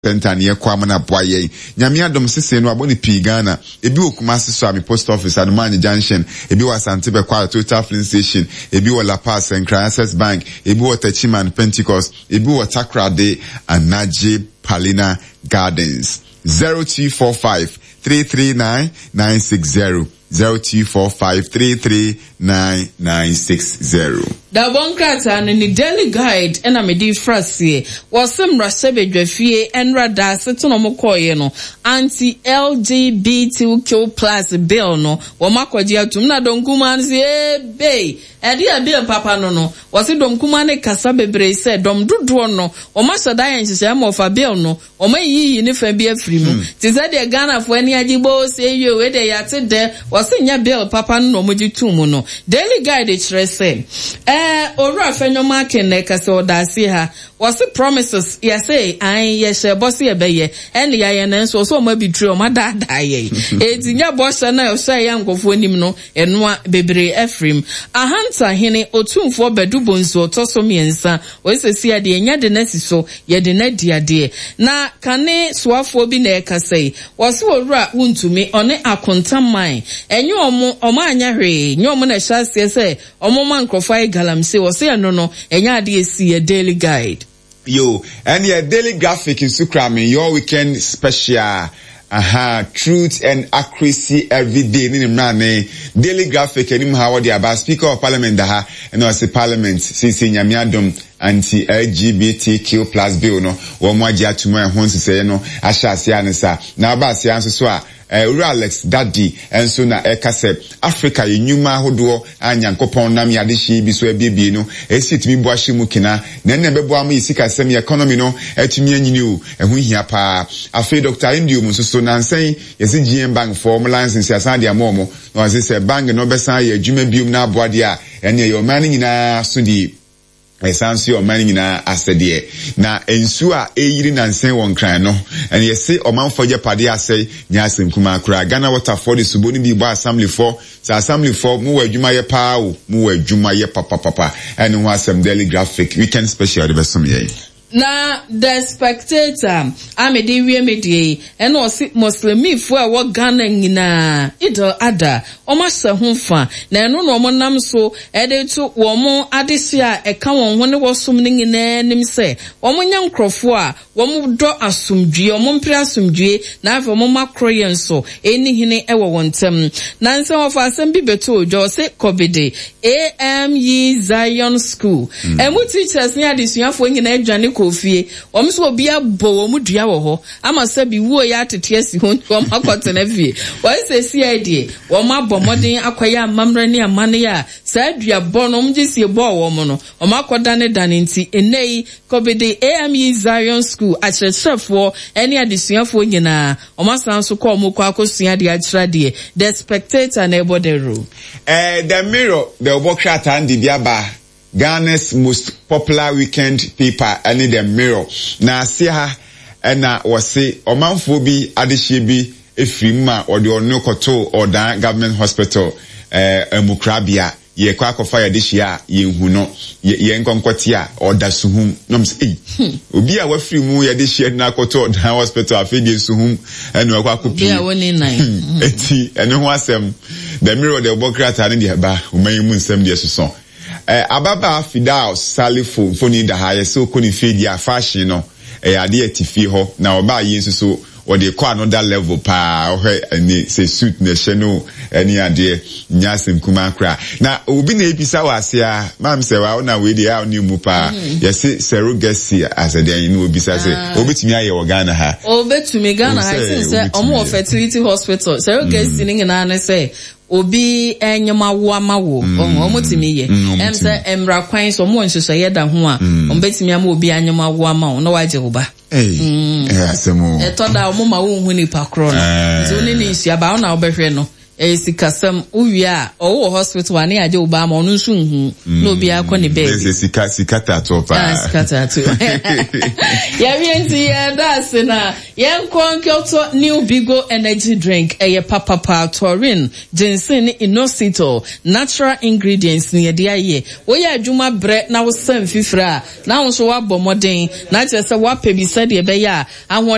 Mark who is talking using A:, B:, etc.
A: center near Kwamana Boye. Nyamia dom sise no aboni Pigana. Ebi Okumasi so mi post office at Mani Junction. Ebi wa Santibe Kwa Total Filling Station. Ebi wa La Paz and Access Bank. Ebi wa Techiman Pentecost. Ebi wa Takrade and Naji Palina Gardens. 0245 339 960. 0245 339 960.
B: Da bonkrata ni daily guide ena medi frase wasem rasebe dwafie enra da setono mokoye no anti LGBTQ+ bill no womakwaji atum na donkuma nsi be edi bill papa no wase donkuma ne kasa bebre se dom dodo no womasada ya nhihye ma ofa bill no omayiyi ne fa bi afiri mu ti se de Ghana fo ani agibo se yie we de yate de wase nya bill papa no moji tumu no daily guide chrese ora fenyo kenne kase odase ha wase promises yase an yehye boss ye beye ene ya nenso so ma bitri o ma dada ye etinya boss na o say yankofo nim no enoa bebre afrim ahanta hene otumfo bedubo nso otoso miensa wesesi ade enya de nasiso ye de na diade na kane soafo bi na kase wase ora untumi one akontaman enye omo anya hwe nye omo na hyase se omo mankrofo ai galamse wase no enya ade esi daily guide.
A: Yo, and your daily graphic in Sukrami, your weekend special. Truth and accuracy every day. Daily graphic, and how they about Speaker of Parliament, and also Parliament, since in Yamiadum, anti-LGBTQ+ bill, no, or more tomorrow, wants to say, no, Asha Sianasa. Now, Basia, so, Alex Daddy and so na ekase Africa yenyuma hodo anyankopon nam yadeshi bi so ebibi no esitimi boahye mu kina na nne bebo am isika sem economy no atumi anyini o ehu hia pa afi Dr. Indio mu so nansen yesi GM Bank formula license asan dia momo no say bank no besan ye adwuma bium na aboade a ene ye omani nyina so di esansi omani nyina asede na ensu a eyiri nansen won kran no and yesi omanfo je pade asai nya asenkuma akura Ghana Water for the suboni bi bo assembly for sa assembly for mu wadwuma ye pa o mu wadwuma ye papa and who asem daily graphic weekend special de besom ye
B: na the Spectator amede wie medie ene osi muslimifo a wo Ghana nyina idol ada omasa homfa na eno no monam so ede to wo mo adese a eka won ho ne wosom ne nyina nim se wo mo nya nkrofo a wo mo do asomdue wo mo mpre asomdue na afa mo makroye nso eni hene ewo wontem na nse wo fa asem bi beto ojo se kobede AME Zion School emu teachers ni adesuafo nyina adwane kofie omso obi abo mu dua wo ho ama sabi wo ya tete asi ho wo makote na fie wo se CID wo mabo modern akwaya amamra ni amane ya sa dua bo no mgisi bo wo mo no wo makoda ne dane nti enei kobede AME Zion School achechefo eni adesuafo nyina wo masan so ko mo kwa akosua de achira de The Spectator na ebodero
A: the Mirror the obokrata ndi biaba Ghana's most popular weekend paper and the Mirror na asia na wase omanfo bi adehye bi efirima or the onokoto or the government hospital emukrabia ye kwa kofa yadehye a ye hu no ye nkonkoti a oda suhum no say obi a wafirimu yadehye na koto the hospital afedi suhum eno akwa kopi
B: bia woni nan
A: eti eno ho asem the Mirror the obokrata ne de ba omanyimu nsem de suso ababa Fidal Salifo foni da ha yeso koni fedia fashion no ade atifi ho na oba yesu so o de kwa another level pa ohwe ani se suit na hye no ani ade nyasem kuma akra na obi na ebisa wase a mam se wa na we dey a oni mu pa yesi surrogacy as a dey no obisa se obetumi aye wo Ghana ha
B: obetumi Ghana ha se omo fertility hospital surrogacy ni na na se obi enyema wo amawo omotimi ye emse emra kwan so mo nhyeso ye da ho a ombetimi ama obi enyema wo amawo na waje wo ba
A: asemo
B: etoda omo ma wo hu ni pakro no so ni nsia ba na obehwe no sikasam uwia owo hospital ani aje oba ma onu nso hu no obi akọ ne baby
A: sikata to pa
B: sikata to ya wienti ya das na yen konkyoto new bigo energy drink eye papa taurine ginseng inositol natural ingredients ni de aye wo ya adwuma bre na wo sam fifra na wo so wa bomoden na chese wa pebisa de be ya